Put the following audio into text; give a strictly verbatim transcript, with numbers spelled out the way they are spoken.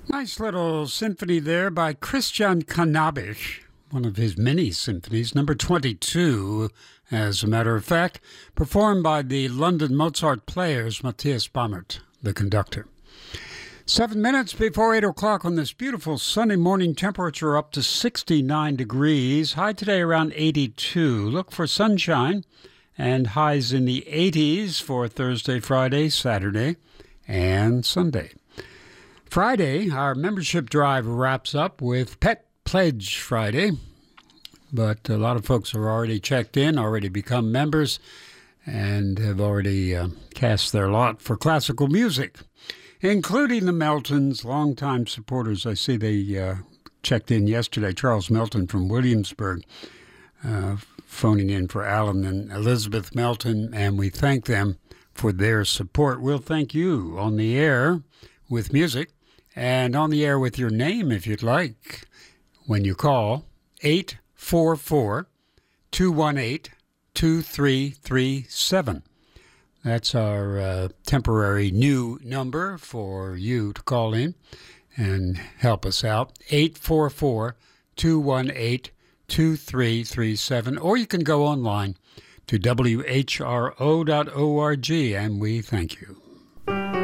Nice little symphony there by Christian Cannabich, one of his many symphonies, number twenty-two, as a matter of fact, performed by the London Mozart Players, Matthias Bammert, the conductor. Seven minutes before eight o'clock on this beautiful sunny morning, temperature up to sixty-nine degrees, high today around eighty-two. Look for sunshine and highs in the eighties for Thursday, Friday, Saturday, and Sunday. Friday, our membership drive wraps up with Pet Pledge Friday, but a lot of folks are already checked in, already become members, and have already uh, cast their lot for classical music, including the Meltons, longtime supporters. I see they uh, checked in yesterday. Charles Melton from Williamsburg, uh, phoning in for Alan and Elizabeth Melton, and we thank them for their support. We'll thank you on the air with music and on the air with your name if you'd like when you call eight four four, two one eight, two three three seven. That's our uh, temporary new number for you to call in and help us out, eight four four, two one eight, two three three seven, or you can go online to W H R O dot org, and we thank you.